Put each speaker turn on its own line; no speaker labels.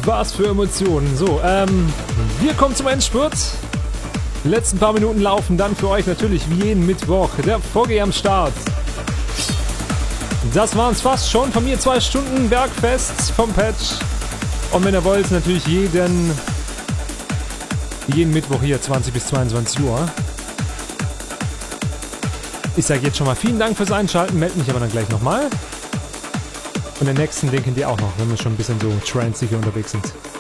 Was für Emotionen. So, wir kommen zum Endspurt. Die letzten paar Minuten laufen dann für euch natürlich wie jeden Mittwoch. Der VG am Start. Das waren es fast schon von mir. 2 Stunden Bergfest vom Patch. Und wenn ihr wollt, natürlich jeden Mittwoch hier 20 bis 22 Uhr. Ich sage jetzt schon mal vielen Dank fürs Einschalten. Melde mich aber dann gleich nochmal. Und den nächsten, den kennt ihr auch noch, wenn wir schon ein bisschen so trancy hier unterwegs sind.